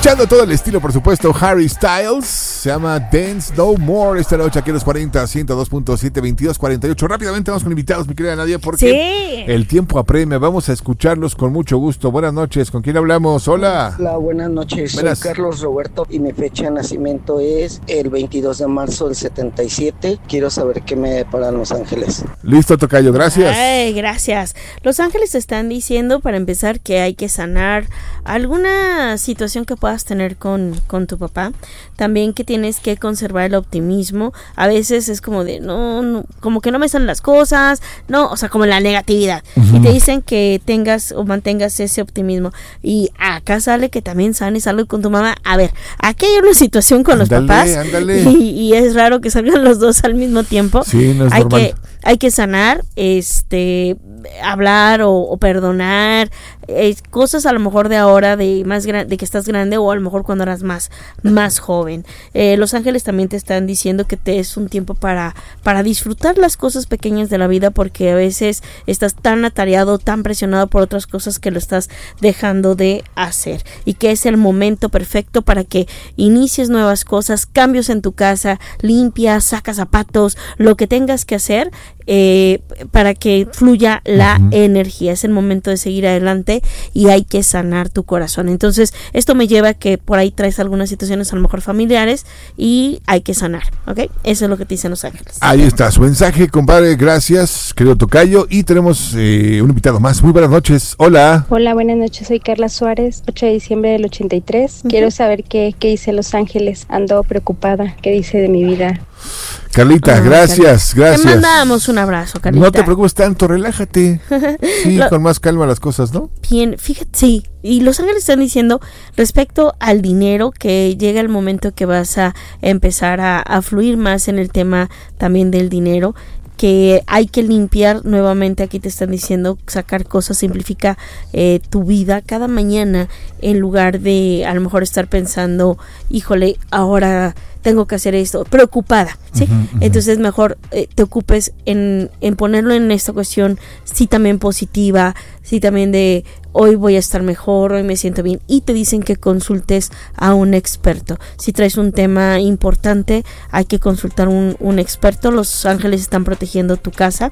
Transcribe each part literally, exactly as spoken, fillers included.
Aprovechando todo el estilo, por supuesto, Harry Styles, se llama Dance No More, esta noche aquí en los cuarenta, ciento dos punto siete, veintidós cuarenta y ocho. Rápidamente vamos con invitados, mi querida Nadia, porque sí. el tiempo apremia, vamos a escucharlos con mucho gusto. Buenas noches, ¿con quién hablamos? Hola. Hola, buenas noches, Buenas. soy Carlos Roberto y mi fecha de nacimiento es el veintidós de marzo del setenta y siete. Quiero saber qué me deparan Los Ángeles. Listo, tocayo, gracias. Ay, gracias. Los Ángeles están diciendo, para empezar, que hay que sanar alguna situación que puedas tener con, con tu papá. También que tienes que conservar el optimismo. A veces es como de, no, no como que no me salen las cosas, no, o sea, como la negatividad. Uh-huh. Y te dicen que tengas o mantengas ese optimismo. Y acá sale que también sanes algo con tu mamá. A ver, aquí hay una situación con ándale, los papás. Ándale. Y, y es raro que salgan los dos al mismo tiempo. Sí, no es hay normal. que Hay que sanar, este, hablar o, o perdonar, eh, cosas a lo mejor de ahora, de más gran, de que estás grande o a lo mejor cuando eras más, más joven. Eh, Los Ángeles también te están diciendo que te es un tiempo para, para disfrutar las cosas pequeñas de la vida, porque a veces estás tan atareado, tan presionado por otras cosas que lo estás dejando de hacer, y que es el momento perfecto para que inicies nuevas cosas, cambios en tu casa, limpias, sacas zapatos, lo que tengas que hacer. Eh, para que fluya la uh-huh. energía. Es el momento de seguir adelante y hay que sanar tu corazón. Entonces esto me lleva a que por ahí traes algunas situaciones a lo mejor familiares y hay que sanar, ¿ok? Eso es lo que te dicen Los Ángeles. Ahí está su mensaje, compadre, gracias, querido tocayo. Y tenemos eh, un invitado más. Muy buenas noches, hola. Hola, buenas noches, soy Carla Suárez, ocho de diciembre del ochenta y tres. Uh-huh. Quiero saber qué, qué dice Los Ángeles. Ando preocupada, qué dice de mi vida. Carlita, oh, gracias, Carlita. gracias. Te mandamos un abrazo, Carlita. No te preocupes tanto, relájate. Sí, Lo, con más calma las cosas, ¿no? Bien, fíjate, sí. Y Los Ángeles están diciendo respecto al dinero, que llega el momento que vas a empezar a, a fluir más en el tema también del dinero, que hay que limpiar nuevamente. Aquí te están diciendo sacar cosas, simplifica eh, tu vida cada mañana, en lugar de a lo mejor estar pensando, híjole, ahora tengo que hacer esto, preocupada, ¿sí? Uh-huh, uh-huh. Entonces mejor eh, te ocupes en, en ponerlo en esta cuestión, sí, también positiva, sí, también de hoy voy a estar mejor, hoy me siento bien, y te dicen que consultes a un experto. Si traes un tema importante, hay que consultar un, un experto. Los Ángeles están protegiendo tu casa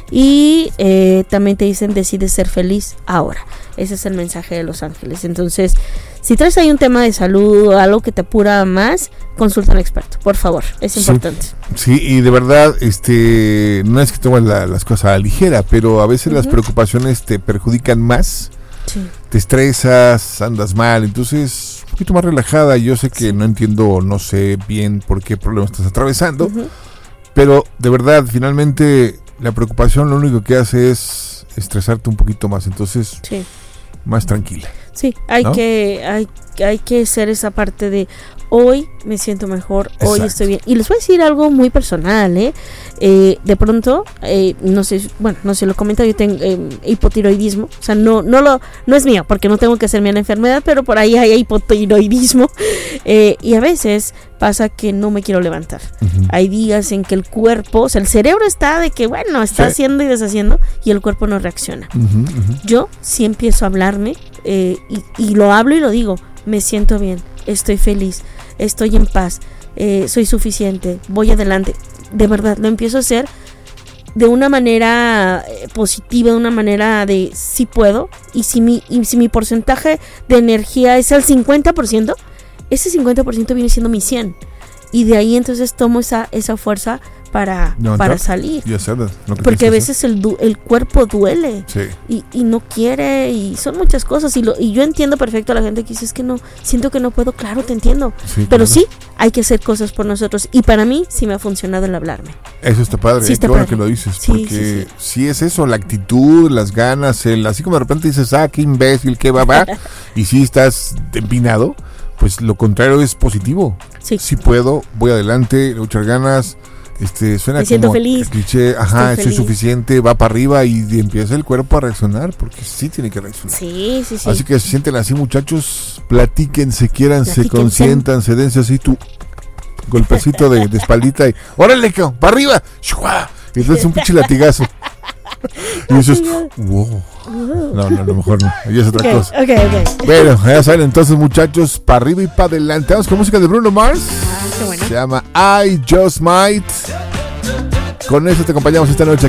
y eh, también te dicen decide ser feliz ahora. Ese es el mensaje de Los Ángeles. Entonces, si traes ahí un tema de salud o algo que te apura más, consulta al experto, por favor, es importante. Sí, sí, y de verdad, este, no es que tomes la, las cosas a la ligera, pero a veces uh-huh. las preocupaciones te perjudican más, sí. Te estresas, andas mal, entonces un poquito más relajada. Yo sé que sí. no entiendo, no sé bien por qué problema estás atravesando, uh-huh. pero de verdad, finalmente, la preocupación lo único que hace es estresarte un poquito más, entonces sí. más tranquila. Sí, hay ¿no? que hay, hay que ser esa parte de hoy me siento mejor, Exacto. hoy estoy bien. Y les voy a decir algo muy personal, ¿eh? eh de pronto, eh, no sé, bueno, no sé, lo comento, yo tengo eh, hipotiroidismo, o sea, no no lo no es mío, porque no tengo que hacerme la enfermedad, pero por ahí hay hipotiroidismo, eh, y a veces pasa que no me quiero levantar. Uh-huh. Hay días en que el cuerpo, o sea, el cerebro está de que, bueno, está sí. haciendo y deshaciendo, y el cuerpo no reacciona. Uh-huh, uh-huh. Yo sí empiezo a hablarme, eh, y, y lo hablo y lo digo, me siento bien, estoy feliz, estoy en paz, eh, soy suficiente, voy adelante. De verdad, lo empiezo a hacer de una manera eh, positiva, de una manera de sí puedo, y si mi, y si mi porcentaje de energía es el cincuenta por ciento, ese cincuenta por ciento viene siendo mi cien, y de ahí entonces tomo esa, esa fuerza para, para salir, y hacer lo que porque a veces el, du- el cuerpo duele, sí. y, y no quiere, y son muchas cosas, y, lo, y yo entiendo perfecto a la gente que dice, es que no, siento que no puedo, claro, te entiendo, sí, pero claro. sí, hay que hacer cosas por nosotros, y para mí sí me ha funcionado el hablarme. Eso está padre, sí está qué bueno padre. que lo dices, sí, porque sí, sí. sí es eso, la actitud, las ganas, el así como de repente dices, ah, qué imbécil, qué babá, y sí estás empinado, pues lo contrario es positivo, sí, sí puedo, voy adelante, le echar ganas. Este, suena me siento como feliz, cliché, ajá, soy feliz. Suficiente, va para arriba y empieza el cuerpo a reaccionar, porque sí tiene que reaccionar. Sí, sí, sí. Así que se sienten así, muchachos, platíquense, quiéranse, platíquense. Consiéntanse, dense así tu golpecito de, de espaldita y órale, para arriba, y entonces un pinche latigazo. Y dices, wow. No, no, a lo mejor no. Y es otra okay, cosa. Ok, ok. Bueno, ya saben, entonces, muchachos, para arriba y para adelante. Vamos con música de Bruno Mars. Ah, qué bueno. Se llama I Just Might. Con eso te acompañamos esta noche.